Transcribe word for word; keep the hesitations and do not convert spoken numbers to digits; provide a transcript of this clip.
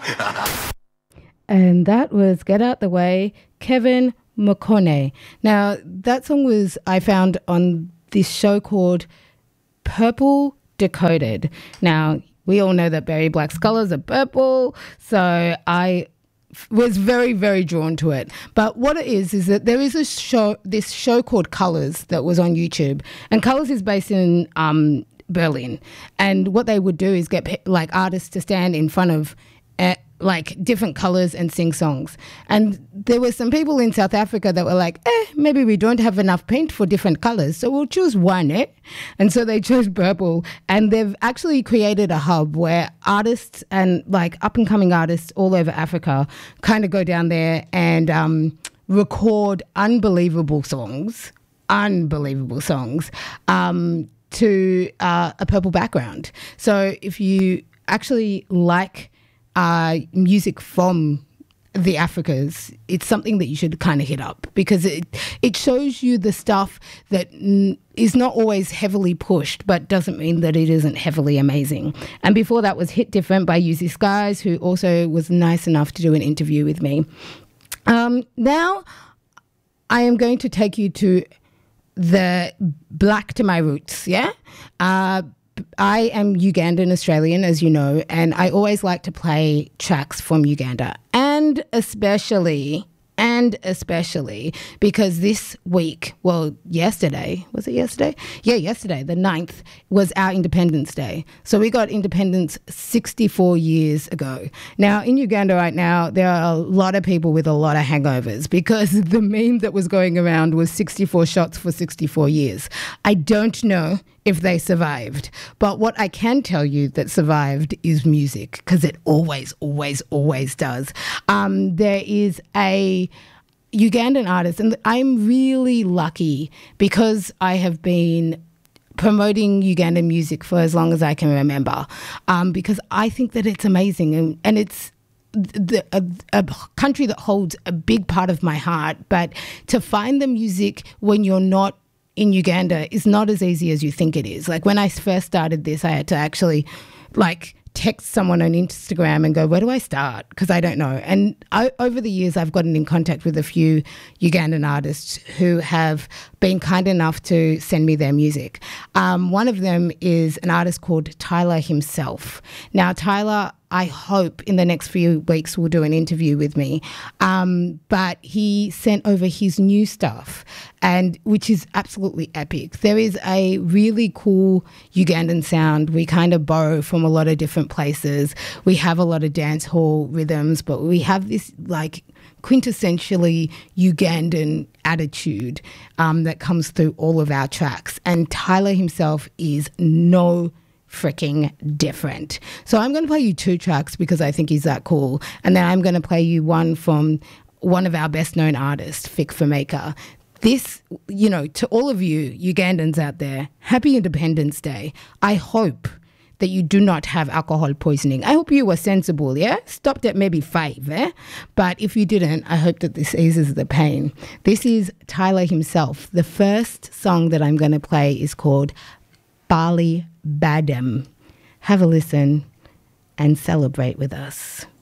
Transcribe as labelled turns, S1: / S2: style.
S1: And that was Get Out the Way, Kevin McConney. Now, that song was I found on this show called Purple Decoded. Now, we all know that Berry Black's colours are purple, so I was very, very drawn to it. But what it is, is that there is a show, this show called Colours that was on YouTube. And Colours is based in um, Berlin. And what they would do is get like artists to stand in front of uh, like different colours and sing songs. And there were some people in South Africa that were like, eh, maybe we don't have enough paint for different colours, so we'll choose one, eh? And so they chose purple. And they've actually created a hub where artists and like up-and-coming artists all over Africa kind of go down there and um, record unbelievable songs, unbelievable songs, um, to uh, a purple background. So if you actually like Uh, music from the Africas, it's something that you should kind of hit up because it it shows you the stuff that n- is not always heavily pushed but doesn't mean that it isn't heavily amazing. And before that was Hit Different by Uzi Skies, who also was nice enough to do an interview with me. Um, now I am going to take you to the Black to My Roots, yeah? Uh, I am Ugandan Australian, as you know, and I always like to play tracks from Uganda, and especially, and especially because this week, well, yesterday, was it yesterday? Yeah, yesterday, the ninth, was our Independence Day. So we got independence sixty-four years ago. Now, in Uganda right now, there are a lot of people with a lot of hangovers because the meme that was going around was sixty-four shots for sixty-four years. I don't know if they survived. But what I can tell you that survived is music, because it always, always, always does. Um, there is a Ugandan artist, and I'm really lucky because I have been promoting Ugandan music for as long as I can remember, um, because I think that it's amazing, and, and it's the, a, a country that holds a big part of my heart. But to find the music when you're not in Uganda is not as easy as you think it is. Like when I first started this, I had to actually like text someone on Instagram and go, where do I start? Because I don't know. And I, over the years, I've gotten in contact with a few Ugandan artists who have been kind enough to send me their music. Um, one of them is an artist called Tyler himself. Now, Tyler, I hope in the next few weeks will do an interview with me. Um, but he sent over his new stuff, and which is absolutely epic. There is a really cool Ugandan sound. We kind of borrow from a lot of different places. We have a lot of dance hall rhythms, but we have this like quintessentially Ugandan attitude um, that comes through all of our tracks. And Tyler himself is no freaking different. So I'm going to play you two tracks because I think he's that cool. And then I'm going to play you one from one of our best known artists, Fik Fameka. This, you know, to all of you Ugandans out there, happy Independence Day. I hope that you do not have alcohol poisoning. I hope you were sensible, yeah? Stopped at maybe five, eh? But if you didn't, I hope that this eases the pain. This is Tyler himself. The first song that I'm going to play is called Bali Badem. Have a listen and celebrate with us.